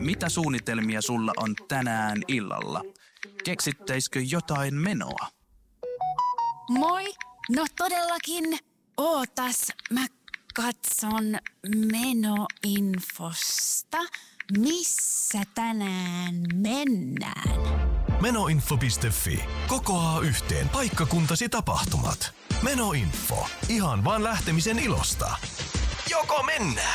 mitä suunnitelmia sulla on tänään illalla? Keksittäisikö jotain menoa? Moi! No todellakin. Ootas, mä katson menoinfosta. Missä tänään mennään? Menoinfo.fi kokoaa yhteen paikkakuntasi tapahtumat. Menoinfo. Ihan vaan lähtemisen ilosta. Joko mennään?